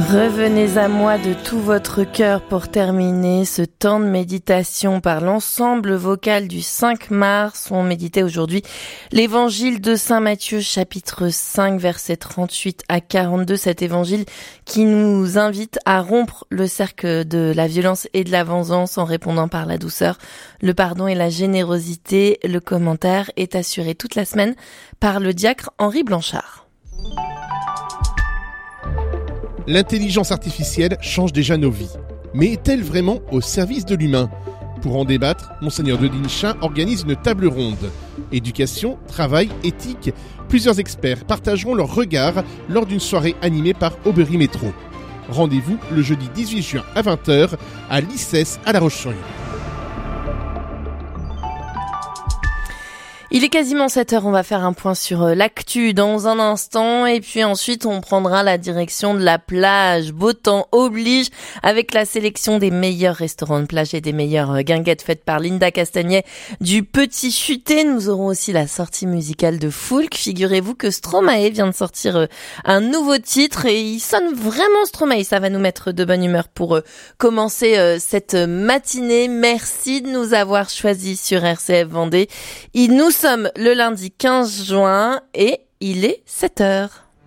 Revenez à moi de tout votre cœur pour terminer ce temps de méditation par l'ensemble vocal du 5 mars. On méditait aujourd'hui l'évangile de Saint Matthieu, chapitre 5, versets 38 à 42. Cet évangile qui nous invite à rompre le cercle de la violence et de la vengeance en répondant par la douceur, le pardon et la générosité. Le commentaire est assuré toute la semaine par le diacre Henri Blanchard. L'intelligence artificielle change déjà nos vies. Mais est-elle vraiment au service de l'humain ? Pour en débattre, Monseigneur de Dinchin organise une table ronde. Éducation, travail, éthique, plusieurs experts partageront leur regard lors d'une soirée animée par Aubry Métro. Rendez-vous le jeudi 18 juin à 20h à l'ICES à La Roche-sur-Yon. Il est quasiment 7h, on va faire un point sur l'actu dans un instant et puis ensuite on prendra la direction de la plage. Beau temps oblige avec la sélection des meilleurs restaurants de plage et des meilleures guinguettes faites par Linda Castagnet du Petit Chuté. Nous aurons aussi la sortie musicale de Foulk. Figurez-vous que Stromae vient de sortir un nouveau titre et il sonne vraiment Stromae. Ça va nous mettre de bonne humeur pour commencer cette matinée. Merci de nous avoir choisis sur RCF Vendée. Nous sommes le lundi 15 juin et il est 7h.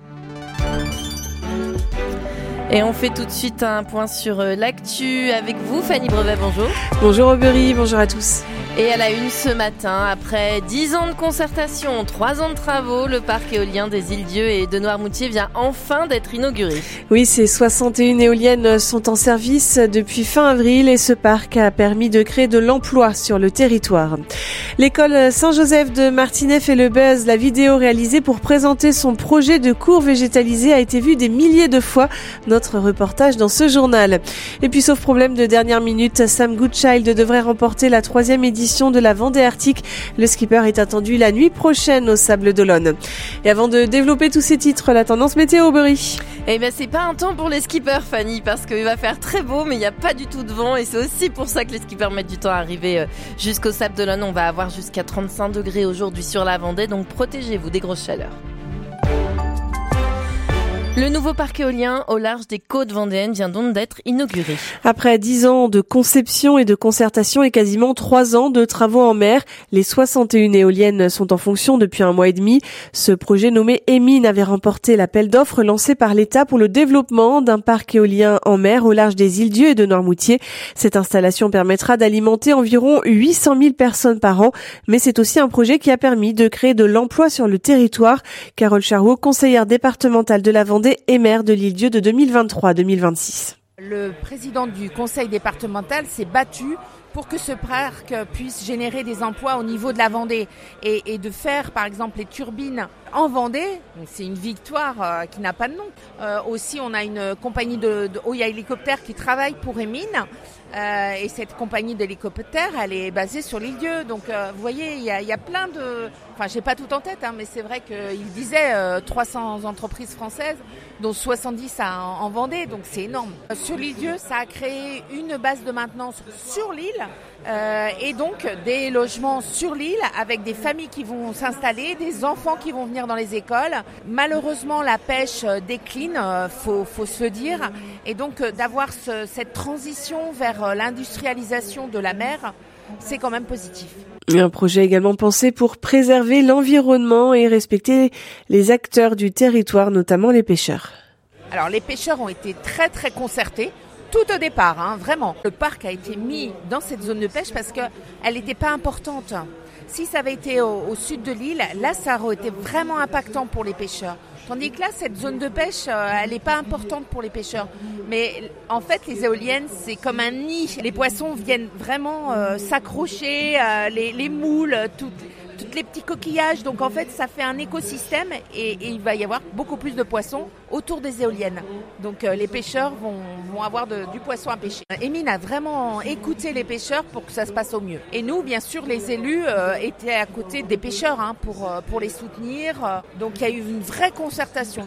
Et on fait tout de suite un point sur l'actu avec vous, Fanny Brevet, bonjour. Bonjour Aubery, bonjour à tous. Et à la une ce matin, après 10 ans de concertation, 3 ans de travaux, le parc éolien des Îles-Dieu et de Noirmoutier vient enfin d'être inauguré. Oui, ces 61 éoliennes sont en service depuis fin avril et ce parc a permis de créer de l'emploi sur le territoire. L'école Saint-Joseph de Martinez fait le buzz. La vidéo réalisée pour présenter son projet de cours végétalisé a été vue des milliers de fois. Notre reportage dans ce journal. Et puis, sauf problème de dernière minute, Sam Goodchild devrait remporter la 3e édition de la Vendée Arctique. Le skipper est attendu la nuit prochaine au Sables d'Olonne. Et avant de développer tous ces titres, la tendance météo Aubery. Eh ben c'est pas un temps pour les skippers, Fanny, parce qu'il va faire très beau, mais il n'y a pas du tout de vent et c'est aussi pour ça que les skippers mettent du temps à arriver jusqu'au Sables d'Olonne. On va avoir jusqu'à 35 degrés aujourd'hui sur la Vendée, donc protégez-vous des grosses chaleurs. Le nouveau parc éolien au large des côtes vendéennes vient donc d'être inauguré. Après 10 ans de conception et de concertation et quasiment 3 ans de travaux en mer, les 61 éoliennes sont en fonction depuis 1 mois et demi. Ce projet nommé Emine avait remporté l'appel d'offres lancé par l'État pour le développement d'un parc éolien en mer au large des Îles-Dieu et de Noirmoutier. Cette installation permettra d'alimenter environ 800 000 personnes par an, mais c'est aussi un projet qui a permis de créer de l'emploi sur le territoire. Carole Charot, conseillère départementale de la Vendée et maire de l'Île-Dieu de 2023-2026. Le président du conseil départemental s'est battu pour que ce parc puisse générer des emplois au niveau de la Vendée et de faire par exemple les turbines en Vendée. C'est une victoire qui n'a pas de nom. Aussi on a une compagnie de Oya Hélicoptère qui travaille pour Emine et cette compagnie d'hélicoptères elle est basée sur l'Île-Dieu. Donc vous voyez il y a plein de... Enfin j'ai pas tout en tête mais c'est vrai qu'il disait 300 entreprises françaises dont 70 en Vendée, donc c'est énorme. Sur l'Île-Dieu, ça a créé une base de maintenance sur l'île et donc des logements sur l'île avec des familles qui vont s'installer, des enfants qui vont venir dans les écoles. Malheureusement, la pêche décline, faut se le dire, et donc d'avoir cette transition vers l'industrialisation de la mer, c'est quand même positif. Un projet également pensé pour préserver l'environnement et respecter les acteurs du territoire, notamment les pêcheurs. Alors les pêcheurs ont été très très concertés. Tout au départ, vraiment. Le parc a été mis dans cette zone de pêche parce qu'elle n'était pas importante. Si ça avait été au sud de l'île, là ça aurait été vraiment impactant pour les pêcheurs. Tandis que là, cette zone de pêche, elle n'est pas importante pour les pêcheurs. Mais en fait, les éoliennes, c'est comme un nid. Les poissons viennent vraiment s'accrocher, les moules, toutes les petits coquillages. Donc en fait, ça fait un écosystème et il va y avoir beaucoup plus de poissons autour des éoliennes. Donc les pêcheurs vont avoir du poisson à pêcher. Emine a vraiment écouté les pêcheurs pour que ça se passe au mieux. Et nous, bien sûr, les élus étaient à côté des pêcheurs pour les soutenir. Donc il y a eu une vraie concertation.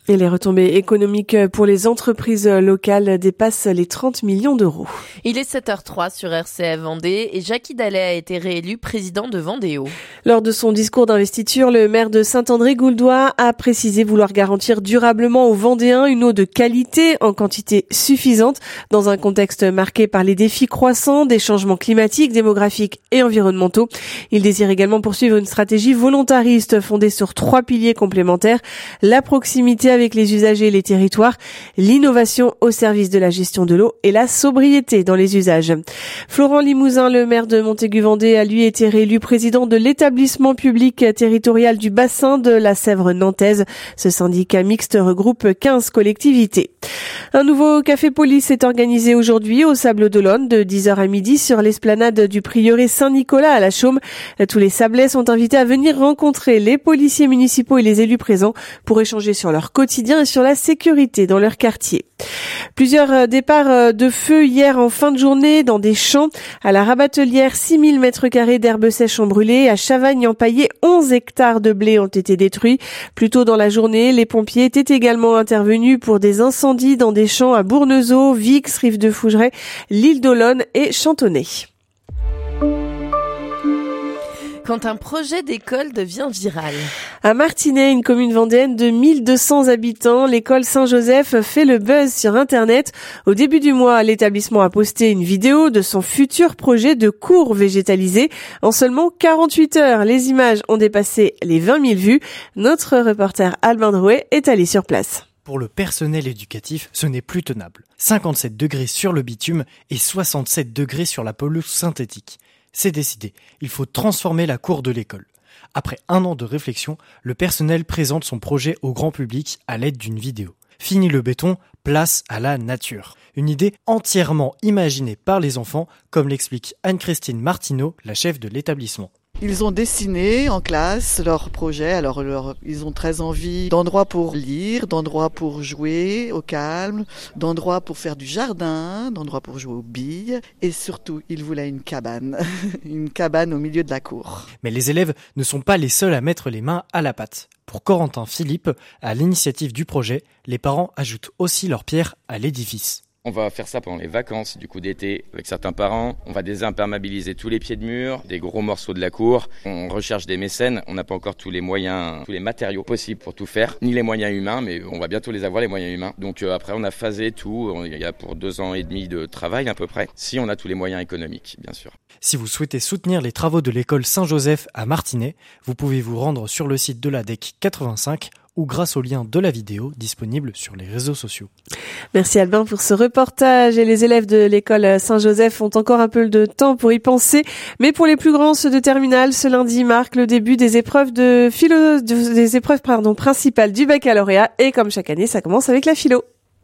Et les retombées économiques pour les entreprises locales dépassent les 30 millions d'euros. Il est 7h03 sur RCF Vendée et Jacky Dallet a été réélu président de Vendéo. Lors de son discours d'investiture, le maire de Saint-André-Gouldois a précisé vouloir garantir durablement aux Vendéens une eau de qualité en quantité suffisante dans un contexte marqué par les défis croissants des changements climatiques, démographiques et environnementaux. Il désire également poursuivre une stratégie volontariste fondée sur 3 piliers complémentaires: la proximité avec les usagers et les territoires, l'innovation au service de la gestion de l'eau et la sobriété dans les usages. Florent Limousin, le maire de Montaigu-Vendée, a lui été réélu président de l'établissement public territorial du bassin de la Sèvre nantaise. Ce syndicat mixte regroupe 15 collectivités. Un nouveau café police est organisé aujourd'hui au Sables-d'Olonne de 10h à midi sur l'esplanade du prieuré Saint-Nicolas à la Chaume. Tous les Sablais sont invités à venir rencontrer les policiers municipaux et les élus présents pour échanger sur leur quotidien et sur la sécurité dans leur quartier. Plusieurs départs de feu hier en fin de journée dans des champs. À la Rabatelière, 6000 m² d'herbes sèches ont brûlé. À Chavagne-en-Paillé, 11 hectares de blé ont été détruits. Plus tôt dans la journée, les pompiers étaient également intervenus pour des incendies dans des champs à Bournezeau, Vix, Rive de Fougeray, l'île d'Olonne et Chantonnay. Quand un projet d'école devient viral. À Martinez, une commune vendéenne de 1200 habitants, l'école Saint-Joseph fait le buzz sur Internet. Au début du mois, l'établissement a posté une vidéo de son futur projet de cours végétalisé. En seulement 48 heures, les images ont dépassé les 20 000 vues. Notre reporter Albin Drouet est allé sur place. Pour le personnel éducatif, ce n'est plus tenable. 57 degrés sur le bitume et 67 degrés sur la pelouse synthétique. C'est décidé, il faut transformer la cour de l'école. Après 1 an de réflexion, le personnel présente son projet au grand public à l'aide d'une vidéo. Fini le béton, place à la nature. Une idée entièrement imaginée par les enfants, comme l'explique Anne-Christine Martineau, la chef de l'établissement. Ils ont dessiné en classe leur projet. Alors ils ont très envie d'endroits pour lire, d'endroits pour jouer au calme, d'endroits pour faire du jardin, d'endroits pour jouer aux billes. Et surtout, ils voulaient une cabane. Une cabane au milieu de la cour. Mais les élèves ne sont pas les seuls à mettre les mains à la pâte. Pour Corentin Philippe, à l'initiative du projet, les parents ajoutent aussi leur pierre à l'édifice. On va faire ça pendant les vacances du coup d'été avec certains parents. On va désimperméabiliser tous les pieds de mur, des gros morceaux de la cour. On recherche des mécènes. On n'a pas encore tous les moyens, tous les matériaux possibles pour tout faire, ni les moyens humains, mais on va bientôt les avoir, les moyens humains. Donc après, on a phasé tout. Il y a pour 2 ans et demi de travail à peu près, si on a tous les moyens économiques, bien sûr. Si vous souhaitez soutenir les travaux de l'école Saint-Joseph à Martinez, vous pouvez vous rendre sur le site de la DEC 85 ou grâce au lien de la vidéo disponible sur les réseaux sociaux. Merci Albin pour ce reportage. Et les élèves de l'école Saint-Joseph ont encore un peu de temps pour y penser. Mais pour les plus grands, ceux de terminale, ce lundi marque le début des épreuves principales du baccalauréat. Et comme chaque année, ça commence avec la philo.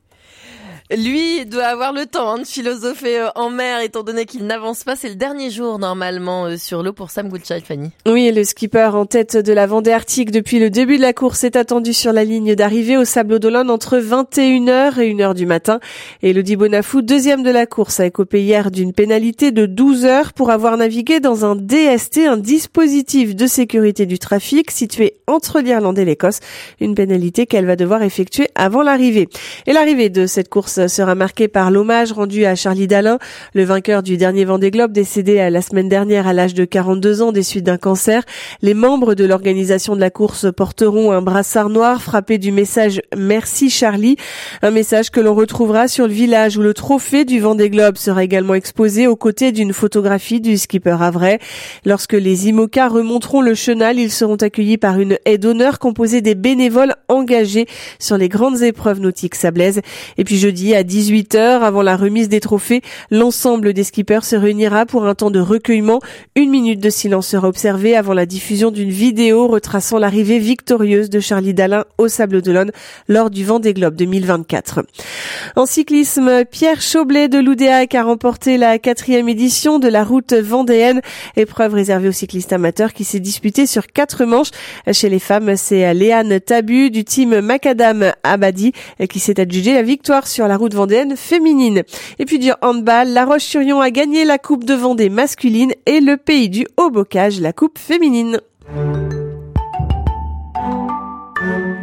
Lui doit avoir le temps de philosopher en mer, étant donné qu'il n'avance pas. C'est le dernier jour normalement sur l'eau pour Sam Goulchild, Fanny. Oui, le skipper en tête de la Vendée Arctique depuis le début de la course est attendu sur la ligne d'arrivée au Sables-d'Olonne entre 21h et 1h du matin. Elodie Bonafou, deuxième de la course, a écopé hier d'une pénalité de 12 heures pour avoir navigué dans un DST, un dispositif de sécurité du trafic situé entre l'Irlande et l'Écosse. Une pénalité qu'elle va devoir effectuer avant l'arrivée. Et l'arrivée de cette course sera marqué par l'hommage rendu à Charlie Dalin, le vainqueur du dernier Vendée Globe décédé la semaine dernière à l'âge de 42 ans des suites d'un cancer. Les membres de l'organisation de la course porteront un brassard noir frappé du message « Merci Charlie », un message que l'on retrouvera sur le village où le trophée du Vendée Globe sera également exposé aux côtés d'une photographie du skipper Havrais. Lorsque les IMOCA remonteront le chenal, ils seront accueillis par une haie d'honneur composée des bénévoles engagés sur les grandes épreuves nautiques sablaises. Et puis jeudi, à 18h, avant la remise des trophées, l'ensemble des skippers se réunira pour un temps de recueillement. 1 minute de silence sera observée avant la diffusion d'une vidéo retraçant l'arrivée victorieuse de Charlie Dalin au Sables-d'Olonne lors du Vendée Globe 2024. En cyclisme, Pierre Chaublet de l'Oudéac a remporté la 4e édition de la route vendéenne, épreuve réservée aux cyclistes amateurs qui s'est disputée sur 4 manches. Chez les femmes, c'est Léane Tabu du team Macadam Abadi qui s'est adjugé la victoire sur la route vendéenne féminine. Et puis du handball, La Roche-sur-Yon a gagné la Coupe de Vendée masculine et le Pays du Haut-Bocage la Coupe féminine.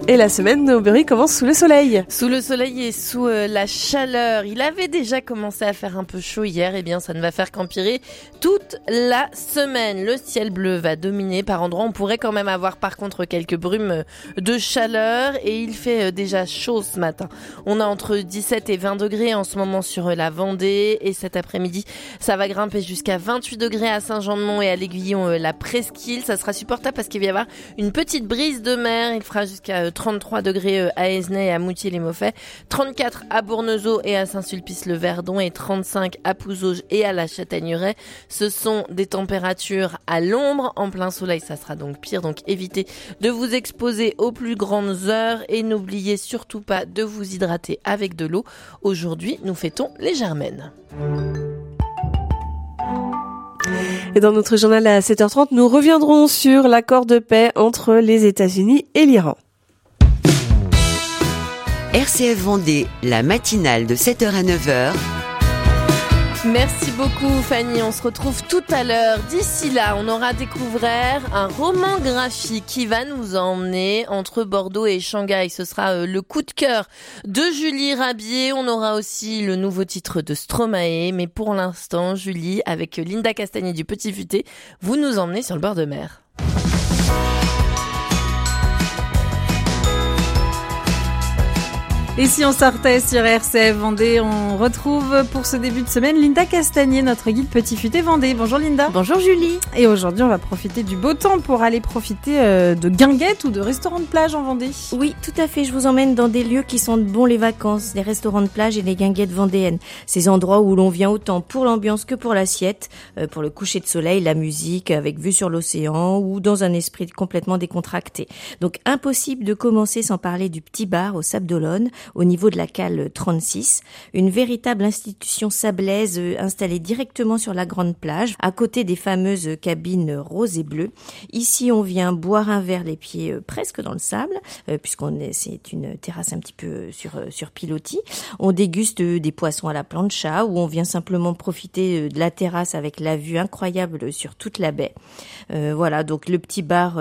Et la semaine, Aubery commence sous le soleil. Sous le soleil et sous la chaleur. Il avait déjà commencé à faire un peu chaud hier, et bien ça ne va faire qu'empirer toute la semaine. Le ciel bleu va dominer par endroits. On pourrait quand même avoir par contre quelques brumes de chaleur et il fait déjà chaud ce matin. On a entre 17 et 20 degrés en ce moment sur la Vendée et cet après-midi, ça va grimper jusqu'à 28 degrés à Saint-Jean-de-Mont et à l'Aiguillon, la Presqu'île. Ça sera supportable parce qu'il va y avoir une petite brise de mer. Il fera jusqu'à 33 degrés à Esnay et à Moutier-les-Maufais, 34 à Bournezeau et à Saint-Sulpice-le-Verdon et 35 à Pouzauges et à la Châtaigneraie. Ce sont des températures à l'ombre. En plein soleil, ça sera donc pire. Donc évitez de vous exposer aux plus grandes heures et n'oubliez surtout pas de vous hydrater avec de l'eau. Aujourd'hui, nous fêtons les Germaines. Et dans notre journal à 7h30, nous reviendrons sur l'accord de paix entre les États-Unis et l'Iran. RCF Vendée, la matinale de 7h à 9h. Merci beaucoup Fanny, on se retrouve tout à l'heure. D'ici là, on aura découvert un roman graphique qui va nous emmener entre Bordeaux et Shanghai. Ce sera le coup de cœur de Julie Rabier. On aura aussi le nouveau titre de Stromae. Mais pour l'instant, Julie, avec Linda Castagnier du Petit Futé, vous nous emmenez sur le bord de mer. Et si on sortait sur RCF Vendée, on retrouve pour ce début de semaine Linda Castagnier, notre guide Petit Futé Vendée. Bonjour Linda. Bonjour Julie. Et aujourd'hui, on va profiter du beau temps pour aller profiter de guinguettes ou de restaurants de plage en Vendée. Oui, tout à fait. Je vous emmène dans des lieux qui sentent bon les vacances, les restaurants de plage et les guinguettes vendéennes. Ces endroits où l'on vient autant pour l'ambiance que pour l'assiette, pour le coucher de soleil, la musique, avec vue sur l'océan ou dans un esprit complètement décontracté. Donc impossible de commencer sans parler du petit bar au Sable d'Olonne, au niveau de la cale 36, une véritable institution sablaise installée directement sur la grande plage, à côté des fameuses cabines roses et bleues. Ici, on vient boire un verre les pieds presque dans le sable, c'est une terrasse un petit peu sur pilotis. On déguste des poissons à la plancha ou on vient simplement profiter de la terrasse avec la vue incroyable sur toute la baie. Voilà, donc le petit bar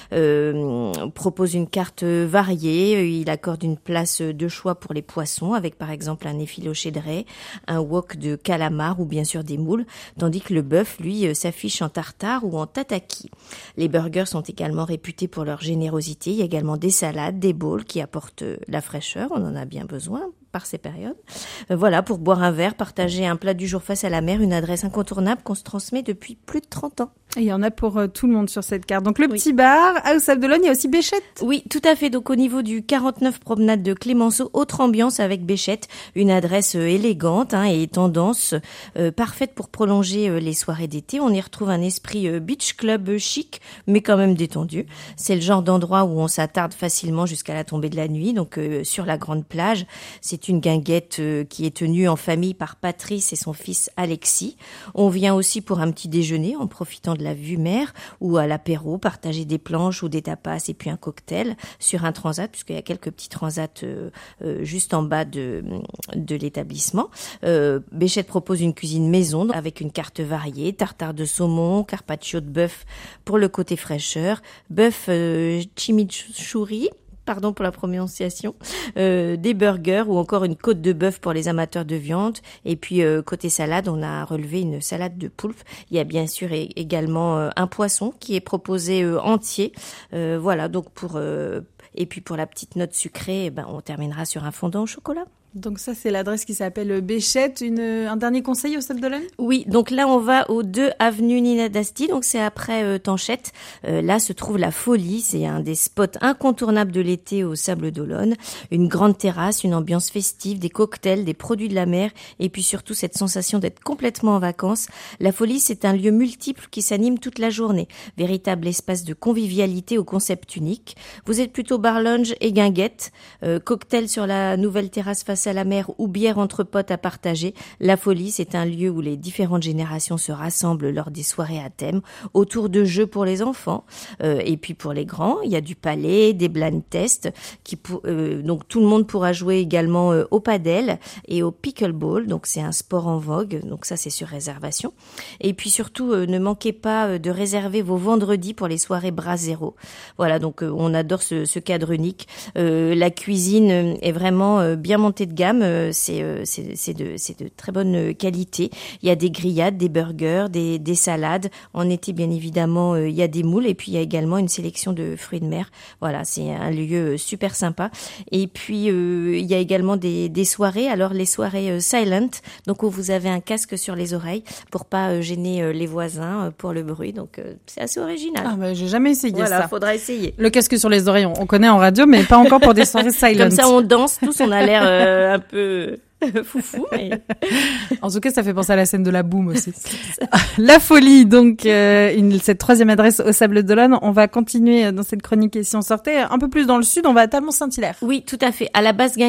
propose une carte variée. Il accorde une place de choix pour les poissons, avec par exemple un effiloché de raie, un wok de calamar ou bien sûr des moules, tandis que le bœuf, lui, s'affiche en tartare ou en tataki. Les burgers sont également réputés pour leur générosité. Il y a également des salades, des bowls qui apportent la fraîcheur, on en a bien besoin par ces périodes. Voilà, pour boire un verre, partager un plat du jour face à la mer, une adresse incontournable qu'on se transmet depuis plus de 30 ans. Et il y en a pour tout le monde sur cette carte. Donc le petit bar, à Sable d'Olonne, il y a aussi Béchette. Oui, tout à fait. Donc au niveau du 49 promenade de Clémenceau, autre ambiance avec Béchette, une adresse élégante et tendance, parfaite pour prolonger les soirées d'été. On y retrouve un esprit beach club chic, mais quand même détendu. C'est le genre d'endroit où on s'attarde facilement jusqu'à la tombée de la nuit. Donc sur la grande plage, c'est une guinguette qui est tenue en famille par Patrice et son fils Alexis. On vient aussi pour un petit déjeuner en profitant de la vue mer ou à l'apéro, partager des planches ou des tapas et puis un cocktail sur un transat, puisqu'il y a quelques petits transats juste en bas de l'établissement. Béchette propose une cuisine maison avec une carte variée, tartare de saumon, carpaccio de bœuf pour le côté fraîcheur, bœuf chimichurri, pardon pour la prononciation, des burgers ou encore une côte de bœuf pour les amateurs de viande. Et puis côté salade, on a relevé une salade de poulpe. Il y a bien sûr également un poisson qui est proposé entier. Voilà, donc et puis pour la petite note sucrée, on terminera sur un fondant au chocolat. Donc ça, c'est l'adresse qui s'appelle Béchette. Un dernier conseil au Sable d'Olonne ? Oui, donc là, on va au 2 avenue Nina Dasti, donc c'est après Tanchette. Là se trouve la Folie, c'est un des spots incontournables de l'été au Sable d'Olonne. Une grande terrasse, une ambiance festive, des cocktails, des produits de la mer et puis surtout cette sensation d'être complètement en vacances. La Folie, c'est un lieu multiple qui s'anime toute la journée. Véritable espace de convivialité au concept unique. Vous êtes plutôt bar lounge et guinguette. Cocktail sur la nouvelle terrasse face chasse à la mer ou bière entre potes à partager. La Folie, c'est un lieu où les différentes générations se rassemblent lors des soirées à thème, autour de jeux pour les enfants et puis pour les grands. Il y a du palais, des blind tests, donc tout le monde pourra jouer également au padel et au pickleball. Donc c'est un sport en vogue, donc ça c'est sur réservation. Et puis surtout, ne manquez pas de réserver vos vendredis pour les soirées Brasero. Voilà, donc on adore ce cadre unique. La cuisine est vraiment bien montée de gamme. C'est de très bonne qualité. Il y a des grillades, des burgers, des salades. En été, bien évidemment, il y a des moules et puis il y a également une sélection de fruits de mer. Voilà, c'est un lieu super sympa. Et puis il y a également des soirées. Alors les soirées silent, donc où vous avez un casque sur les oreilles pour pas gêner les voisins pour le bruit. Donc c'est assez original. Ah bah j'ai jamais essayé ça. Voilà, faudra essayer. Le casque sur les oreilles, on connaît en radio, mais pas encore pour des soirées silent. Comme ça, on danse tous, on a l'air un peu foufou. Mais... En tout cas, ça fait penser à la scène de la boum aussi. La Folie, donc cette troisième adresse au Sables d'Olonne. On va continuer dans cette chronique et si on sortait un peu plus dans le sud, on va à Talmont-Saint-Hilaire. Oui, tout à fait. À la base